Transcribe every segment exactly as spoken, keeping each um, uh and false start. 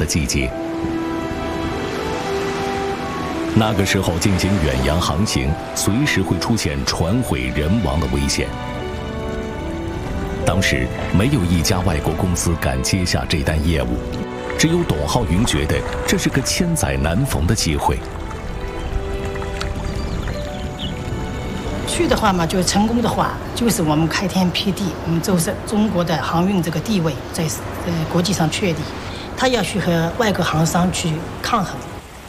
的季节。那个时候进行远洋航行，随时会出现船毁人亡的危险。当时没有一家外国公司敢接下这单业务，只有董浩云觉得这是个千载难逢的机会。 去的话嘛，就是成功的话，就是我们开天辟地，我们就是中国的航运这个地位在呃国际上确立，他要去和外国航商去抗衡。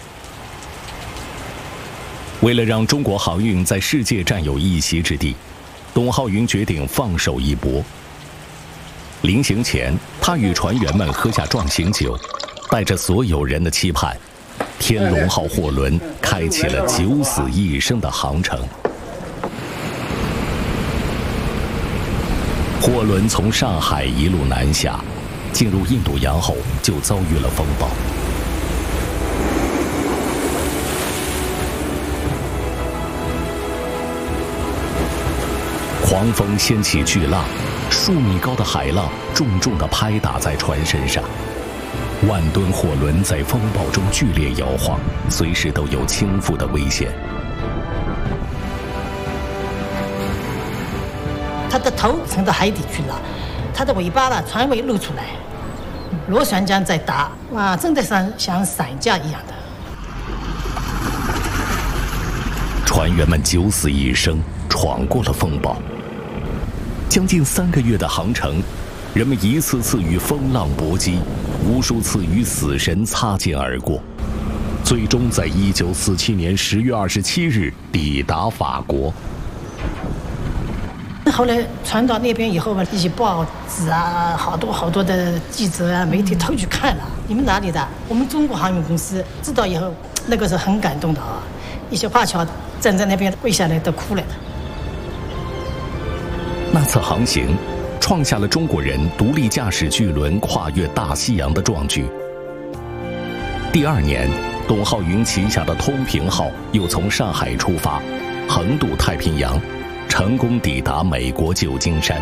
为了让中国航运在世界占有一席之地，董浩云决定放手一搏。临行前，他与船员们喝下壮行酒，带着所有人的期盼，天龙号货轮开启了九死一生的航程。货轮从上海一路南下，进入印度洋后就遭遇了风暴。狂风掀起巨浪，数米高的海浪重重地拍打在船身上，万吨货轮在风暴中剧烈摇晃，随时都有倾覆的危险。 它的头沉到海底去了，它的尾巴呢，船尾露出来，螺旋桨在打，哇，真的像像伞架一样的。 船员们九死一生，闯过了风暴。将近三个月的航程，人们一次次与风浪搏击，无数次与死神擦肩而过，最终在一九四七年十月二十七日抵达法国。 后来传到那边以后嘛，一些报纸啊，好多好多的记者啊、媒体都去看了。你们哪里的？我们中国航运公司。知道以后，那个是很感动的啊，一些华侨站在那边跪下来都哭了的。 那次航行，创下了中国人独立驾驶巨轮跨越大西洋的壮举。第二年，董浩云旗下的通平号又从上海出发，横渡太平洋，成功抵达美国旧金山。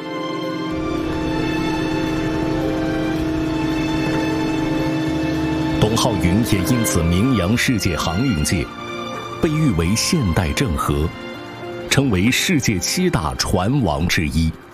董浩云也因此名扬世界航运界，被誉为现代郑和，成为世界七大船王之一。